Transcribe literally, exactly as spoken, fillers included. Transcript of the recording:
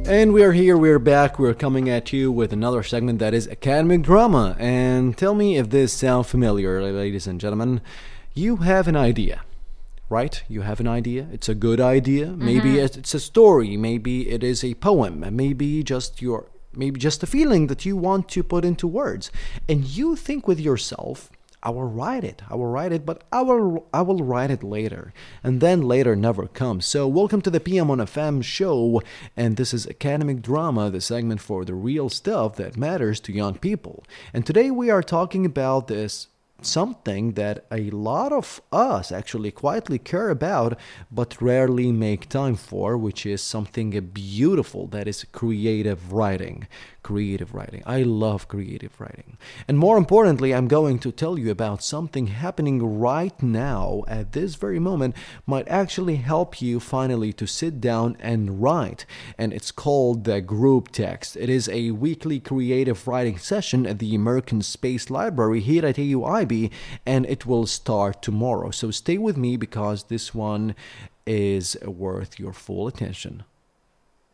And we're here, we're back, we're coming at you with another segment that is academic drama. And tell me if this sounds familiar, ladies and gentlemen. You have an idea, right? You have an idea. It's a good idea. Maybe Mm-hmm. it's a story. Maybe it is a poem. Maybe just your, maybe just a feeling that you want to put into words. And you think with yourself, I will write it. I will write it, but I will I will write it later. And then later never comes. So welcome to the P M on F M show, and this is Academic Drama, the segment for the real stuff that matters to young people. And today we are talking about this something that a lot of us actually quietly care about but rarely make time for, which is something beautiful, that is creative writing. Creative writing. I love creative writing. And more importantly, I'm going to tell you about something happening right now at this very moment might actually help you finally to sit down and write. And it's called the Group Text. It is a weekly creative writing session at the American Space Library here at A U I B, and it will start tomorrow. So stay with me because this one is worth your full attention.